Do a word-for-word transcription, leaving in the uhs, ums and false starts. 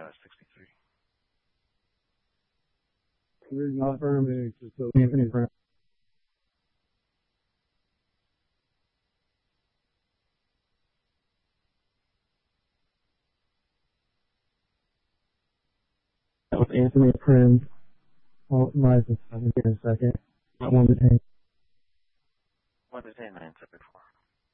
uh, sixty-three. We're not affirming, so Anthony Brown. That was Anthony Prim. Well, my second here in a second. Not one to ten. One to ten, man. Separate four.